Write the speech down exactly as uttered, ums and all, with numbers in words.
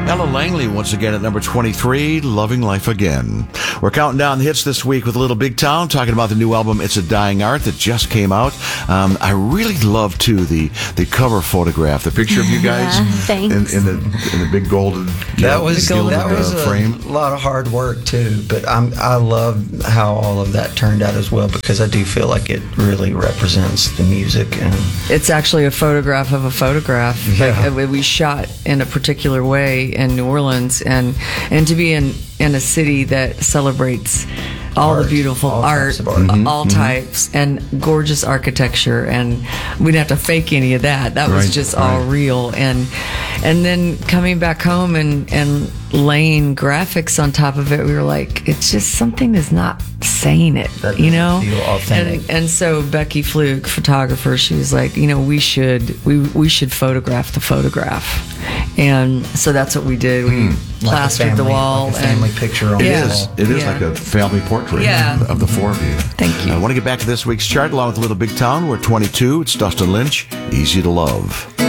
Ella Langley once again at number twenty-three, Loving Life Again. We're counting down the hits this week with Little Big Town, talking about the new album It's a Dying Art that just came out. Um, I really love, too, the, the cover photograph, the picture of you guys yeah, thanks. In, in, the, in the big golden That was, gilded, that was uh, a frame. lot of hard work, too, but I'm, I love how all of that turned out as well, because I do feel like it really represents the music. And it's actually a photograph of a photograph. Yeah. Like, we shot in a particular way in New Orleans, and and to be in in a city that celebrates all Art, the beautiful all art, types of art. Mm-hmm, all mm-hmm. types, and gorgeous architecture, and we didn't have to fake any of that. That was Right, just all right. real. And and then coming back home and and laying graphics on top of it, we were like, it's just something that's not saying it, That you doesn't know. feel authentic. And, and so Becky Fluke, photographer, she was like, you know, we should we we should photograph the photograph, and so that's what we did. We like a plastered the family- wall, like a family and picture on It the Yeah. is. wall. It is Yeah. like a family portrait Yeah. of the four of you. Thank you. I want to get back to this week's chart along with Little Big Town. We're twenty-two. It's Dustin Lynch. Easy to Love.